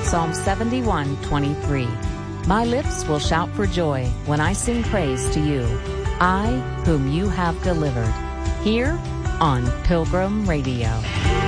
Psalm 71:23. My lips will shout for joy when I sing praise to you, I whom you have delivered. Here on Pilgrim Radio.